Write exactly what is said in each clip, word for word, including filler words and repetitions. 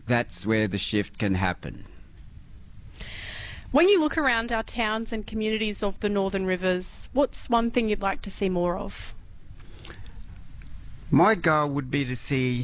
that's where the shift can happen. When you look around our towns and communities of the Northern Rivers, what's one thing you'd like to see more of? My goal would be to see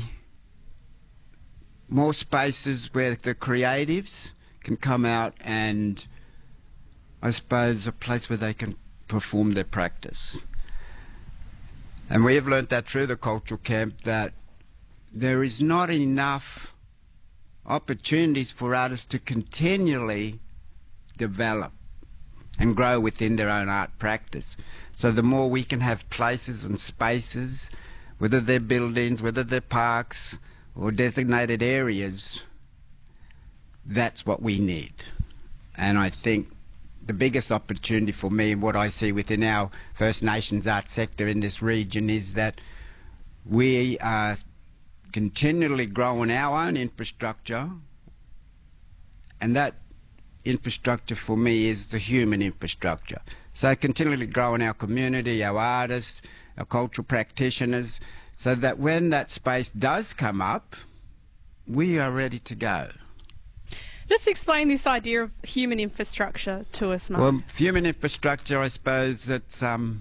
more spaces where the creatives can come out and, I suppose, a place where they can perform their practice. And we have learnt that through the cultural camp, that there is not enough opportunities for artists to continually develop and grow within their own art practice. So the more we can have places and spaces, whether they're buildings, whether they're parks or designated areas, that's what we need. And I think the biggest opportunity for me, what I see within our First Nations art sector in this region, is that we are continually growing our own infrastructure, and that infrastructure for me is the human infrastructure. So continually growing our community, our artists, our cultural practitioners, so that when that space does come up, we are ready to go. Just explain this idea of human infrastructure to us, Mark. Well, human infrastructure, I suppose, it's, um,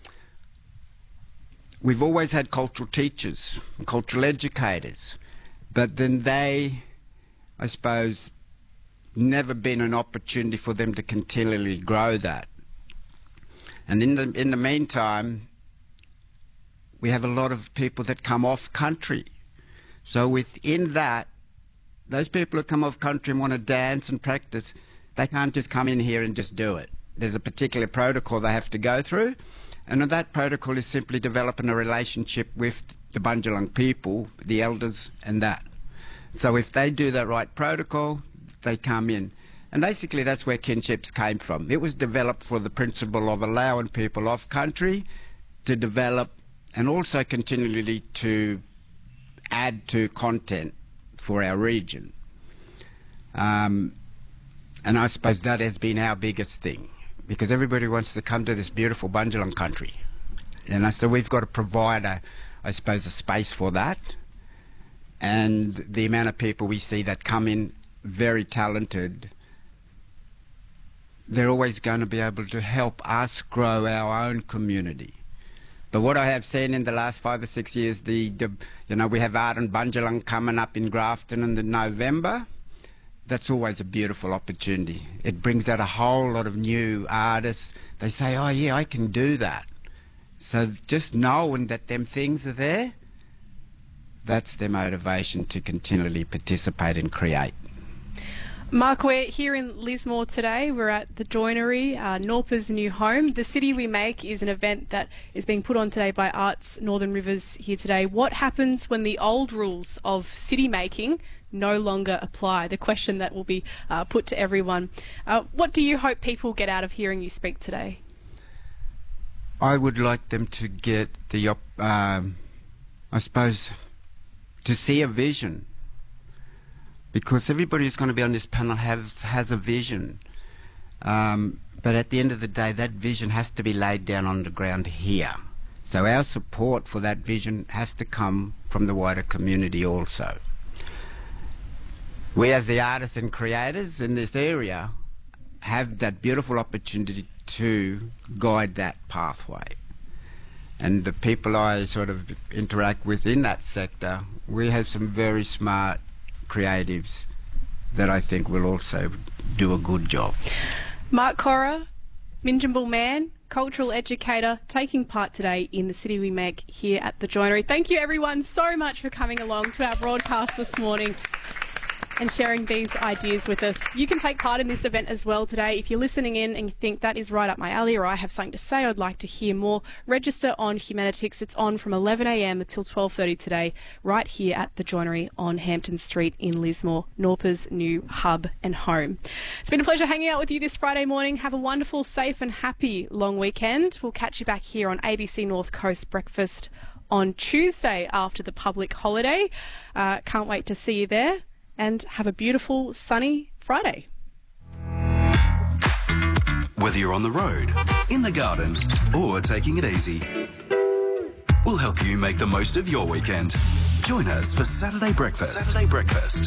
we've always had cultural teachers and cultural educators, but then they, I suppose, never been an opportunity for them to continually grow that. And in the in the meantime, we have a lot of people that come off country. So within that, those people who come off country and want to dance and practice, they can't just come in here and just do it. There's a particular protocol they have to go through, and that protocol is simply developing a relationship with the Bundjalung people, the elders, and that. So if they do that right protocol, they come in. And basically that's where kinships came from. It was developed for the principle of allowing people off country to develop and also continually to add to content for our region. Um, and I suppose that has been our biggest thing, because everybody wants to come to this beautiful Bundjalung country. And so we've got to provide, a, I suppose, a space for that. And the amount of people we see that come in very talented, they're always going to be able to help us grow our own community. But what I have seen in the last five or six years, the, the you know, we have Art and Bundjalung coming up in Grafton in the November. That's always a beautiful opportunity. It brings out a whole lot of new artists. They say, oh yeah, I can do that. So just knowing that them things are there, that's their motivation to continually participate and create. Mark, we're here in Lismore today. We're at the Joinery, uh, Norpa's new home. The City We Make is an event that is being put on today by Arts Northern Rivers here today. What happens when the old rules of city making no longer apply? The question that will be uh, put to everyone. Uh, what do you hope people get out of hearing you speak today? I would like them to get the, um, I suppose, to see a vision. Because everybody who's going to be on this panel has, has a vision. Um, but at the end of the day, that vision has to be laid down on the ground here. So our support for that vision has to come from the wider community also. We as the artists and creators in this area have that beautiful opportunity to guide that pathway. And the people I sort of interact with in that sector, we have some very smart creatives that I think will also do a good job. Mark Cora, Minjimble man, cultural educator, taking part today in the City We Make here at the Joinery. Thank you everyone so much for coming along to our broadcast this morning and sharing these ideas with us. You can take part in this event as well today. If you're listening in and you think that is right up my alley, or I have something to say, I'd like to hear more, register on Humanitix. It's on from eleven a m until twelve thirty today, right here at the Joinery on Hampton Street in Lismore, Norpa's new hub and home. It's been a pleasure hanging out with you this Friday morning. Have a wonderful, safe and happy long weekend. We'll catch you back here on A B C North Coast Breakfast on Tuesday after the public holiday. Uh, can't wait to see you there. And have a beautiful, sunny Friday. Whether you're on the road, in the garden, or taking it easy, we'll help you make the most of your weekend. Join us for Saturday Breakfast. Saturday Breakfast.